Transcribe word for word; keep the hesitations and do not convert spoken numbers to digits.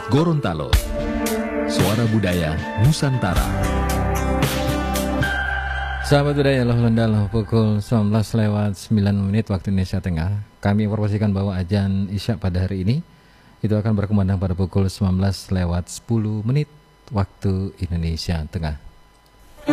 Gorontalo, suara budaya Nusantara. Sahabat budaya Loh Lendal, pukul sembilan belas lewat sembilan menit waktu Indonesia Tengah. Kami informasikan bahwa azan Isya pada hari ini itu akan berkumandang pada pukul sembilan belas lewat sepuluh menit waktu Indonesia Tengah.